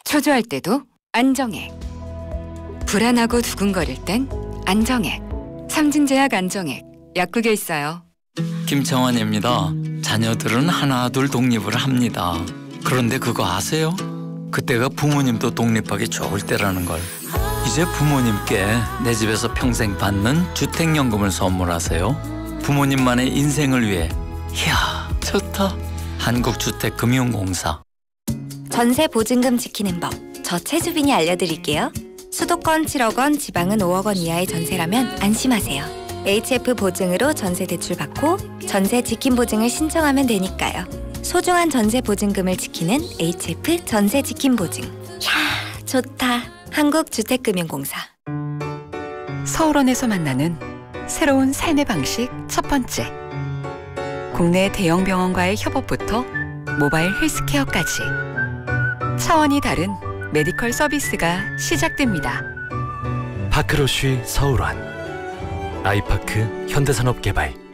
초조할 때도 안정액. 불안하고 두근거릴 땐 안정액. 삼진제약 안정액. 약국에 있어요. 김청환입니다. 자녀들은 하나둘 독립을 합니다. 그런데 그거 아세요? 그때가 부모님도 독립하기 좋을 때라는 걸. 이제 부모님께 내 집에서 평생 받는 주택연금을 선물하세요. 부모님만의 인생을 위해. 이야, 좋다. 한국주택금융공사. 전세 보증금 지키는 법, 저 최수빈이 알려드릴게요. 수도권 7억 원, 지방은 5억 원 이하의 전세라면 안심하세요. HF 보증으로 전세 대출 받고 전세 지킴 보증을 신청하면 되니까요. 소중한 전세 보증금을 지키는 HF 전세 지킴 보증. 이야, 좋다. 한국주택금융공사. 서울원에서 만나는 새로운 삶의 방식 첫 번째. 국내 대형 병원과의 협업부터 모바일 헬스케어까지 차원이 다른 메디컬 서비스가 시작됩니다. 파크로쉬 서울원, 아이파크 현대산업개발.